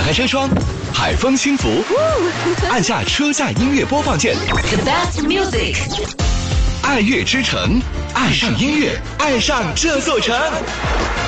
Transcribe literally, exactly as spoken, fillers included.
开车窗，海风轻拂，按下车载音乐播放键。 The best music， 爱乐之城，爱上音乐，爱上这座城。